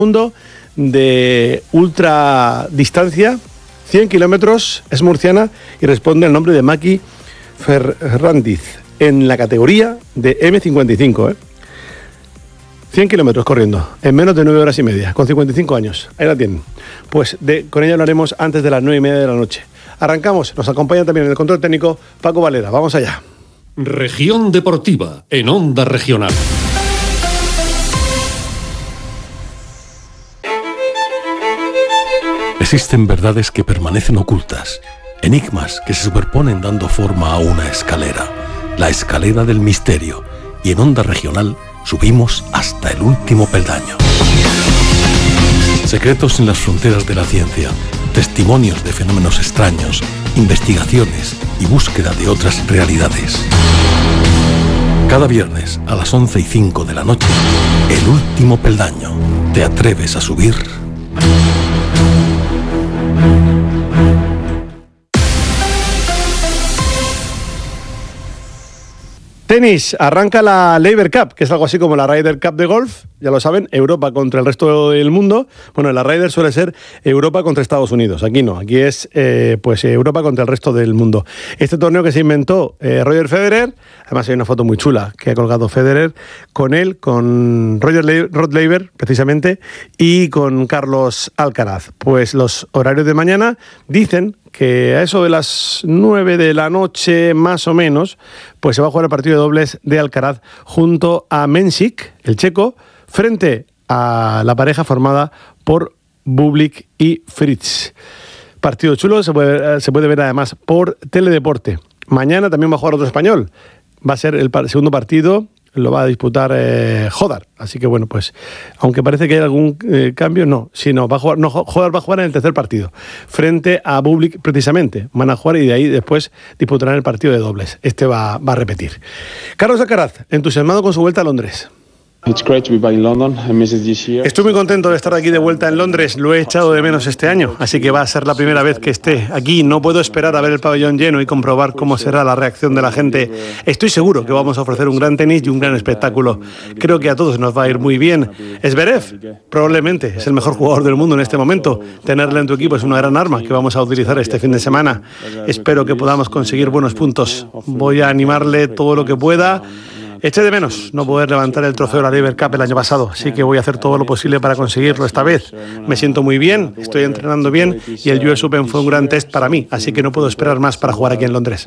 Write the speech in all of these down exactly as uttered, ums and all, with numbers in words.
mundo de ultra distancia, cien kilómetros, es murciana y responde al nombre de Maki Ferrandiz en la categoría de eme cincuenta y cinco. ¿eh? cien kilómetros corriendo en menos de nueve horas y media, con cincuenta y cinco años. Ahí la tienen. Pues de, con ella hablaremos antes de las nueve y media de la noche. Arrancamos, nos acompaña también en el control técnico Paco Valera. Vamos allá. Región Deportiva, en Onda Regional. Existen verdades que permanecen ocultas, enigmas que se superponen dando forma a una escalera, la escalera del misterio, y en Onda Regional subimos hasta el último peldaño. Secretos en las fronteras de la ciencia, testimonios de fenómenos extraños, investigaciones y búsqueda de otras realidades. Cada viernes a las once y cinco de la noche, el último peldaño. ¿Te atreves a subir? Tenis, arranca la Laver Cup, que es algo así como la Ryder Cup de golf, ya lo saben, Europa contra el resto del mundo. Bueno, la Ryder suele ser Europa contra Estados Unidos, aquí no, aquí es eh, pues Europa contra el resto del mundo. Este torneo que se inventó eh, Roger Federer, además hay una foto muy chula que ha colgado Federer con él, con Roger Le- Rod Laver, precisamente, y con Carlos Alcaraz. Pues los horarios de mañana dicen que a eso de las nueve de la noche más o menos, pues se va a jugar el partido de dobles de Alcaraz junto a Mensik, el checo, frente a la pareja formada por Bublik y Fritz. Partido chulo, se puede, se puede ver además por Teledeporte. Mañana también va a jugar otro español. Va a ser el par- segundo partido, lo va a disputar eh, Jodar. Así que bueno, pues aunque parece que hay algún eh, cambio, no, sí, no, va a jugar, no, Jodar va a jugar en el tercer partido, frente a Bublik precisamente. Van a jugar y de ahí después disputarán el partido de dobles. Este va, va a repetir. Carlos Alcaraz, entusiasmado con su vuelta a Londres. Estoy muy contento de estar aquí de vuelta en Londres, lo he echado de menos este año, así que va a ser la primera vez que esté aquí. No puedo esperar a ver el pabellón lleno y comprobar cómo será la reacción de la gente. Estoy seguro que vamos a ofrecer un gran tenis y un gran espectáculo. Creo que a todos nos va a ir muy bien. Zverev, probablemente es el mejor jugador del mundo en este momento. Tenerle en tu equipo es una gran arma que vamos a utilizar este fin de semana. Espero que podamos conseguir buenos puntos. Voy a animarle todo lo que pueda. Eché de menos no poder levantar el trofeo de la Laver Cup el año pasado, así que voy a hacer todo lo posible para conseguirlo esta vez. Me siento muy bien, estoy entrenando bien y el U S Open fue un gran test para mí, así que no puedo esperar más para jugar aquí en Londres.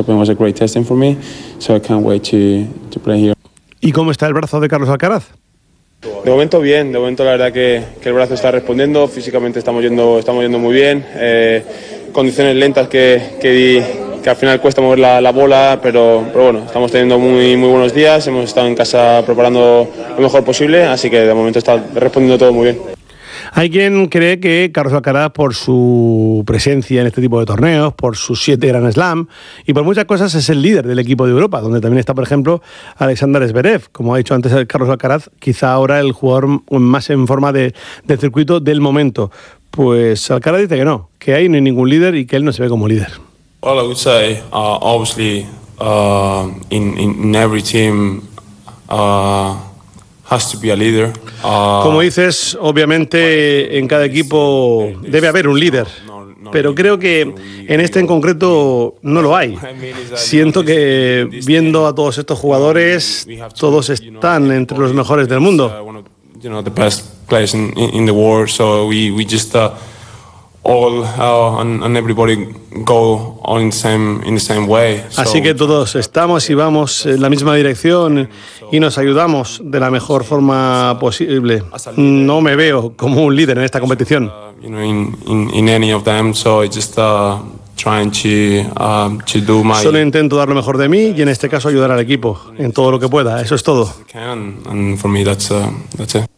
¿Y cómo está el brazo de Carlos Alcaraz? De momento bien, de momento la verdad que, que el brazo está respondiendo, físicamente estamos yendo, estamos yendo muy bien, eh, condiciones lentas que, que di, que al final cuesta mover la, la bola, pero, pero bueno, estamos teniendo muy, muy buenos días, hemos estado en casa preparando lo mejor posible, así que de momento está respondiendo todo muy bien. Hay quien cree que Carlos Alcaraz, por su presencia en este tipo de torneos, por sus siete Grand Slam y por muchas cosas, es el líder del equipo de Europa, donde también está, por ejemplo, Alexander Zverev. Como ha dicho antes Carlos Alcaraz, quizá ahora el jugador más en forma de, del circuito del momento. Pues Alcaraz dice que no, que ahí no hay ningún líder y que él no se ve como líder. Well, I would say, uh, obviously, uh, in, in every team uh, has to be a leader. Uh, Como dices, obviamente en cada equipo debe haber un líder, pero creo que en este en concreto no lo hay. Siento que viendo a todos estos jugadores, todos están entre los mejores del mundo. You know, the best players in, in the world, so we, we just uh, all uh, and, and everybody go all in the same in the same way. So, Así que todos estamos y vamos en la misma dirección y nos ayudamos de la mejor forma posible. No me veo como un líder en esta competición. uh, you know, in, in, in any of them, so I just uh, trying to um, to do my. Solo intento dar lo mejor de mí y en este caso ayudar al equipo en todo lo que pueda. Eso es todo. Can, and for me that's uh, that's it.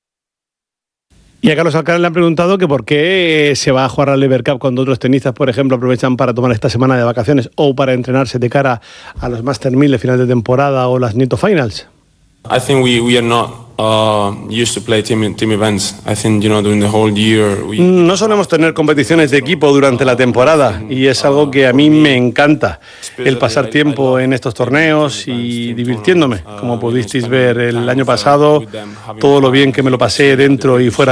Y a Carlos Alcaraz le han preguntado que por qué se va a jugar a la Laver Cup cuando otros tenistas, por ejemplo, aprovechan para tomar esta semana de vacaciones o para entrenarse de cara a los Master mil de final de temporada o las Nieto Finals. I think we, we are not uh, used to play team team events. I think, you know, during the whole year we... No solemos tener competiciones de equipo durante la temporada y es algo que a mí me encanta, el pasar tiempo en estos torneos y divirtiéndome. Como pudisteis ver el año pasado, todo lo bien que me lo pasé dentro y fuera